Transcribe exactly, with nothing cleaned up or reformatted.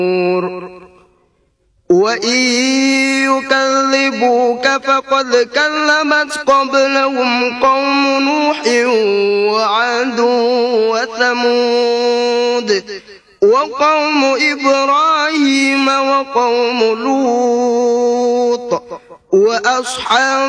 وإن يكذبوك فقد كذبت قبلهم قوم نوح وعاد وثمود وقوم إبراهيم وقوم لوط وأصحاب